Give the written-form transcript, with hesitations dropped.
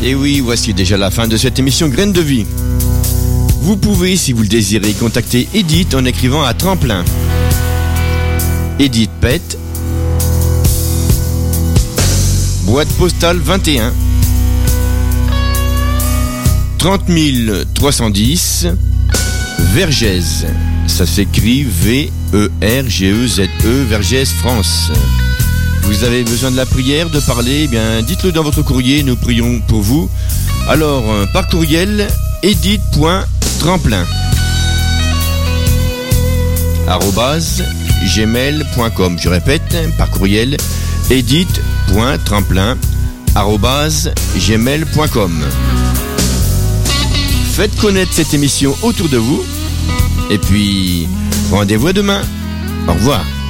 Et oui, voici déjà la fin de cette émission Graines de Vie. Vous pouvez, si vous le désirez, contacter Edith en écrivant à Tremplin. Edith Pett, boîte postale 21, 30 310, Vergès. Ça s'écrit V-E-R-G-E-Z-E, Vergès, France. Vous avez besoin de la prière, de parler, eh bien dites-le dans votre courrier, nous prions pour vous. Alors, par courriel, edith.tremplin @gmail.com. Je répète, par courriel, edith.tremplin @gmail.com. Faites connaître cette émission autour de vous. Et puis, rendez-vous à demain. Au revoir.